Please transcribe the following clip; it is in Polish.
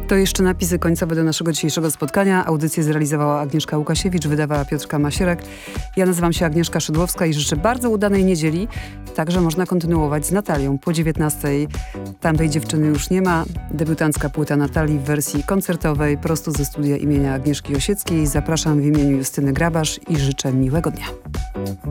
To jeszcze napisy końcowe do naszego dzisiejszego spotkania. Audycję zrealizowała Agnieszka Łukasiewicz, wydawała Piotrka Masierek. Ja nazywam się Agnieszka Szydłowska i życzę bardzo udanej niedzieli. Także można kontynuować z Natalią po 19:00. Tamtej dziewczyny już nie ma. Debiutancka płyta Natalii w wersji koncertowej prosto ze studia imienia Agnieszki Osieckiej. Zapraszam w imieniu Justyny Grabasz i życzę miłego dnia.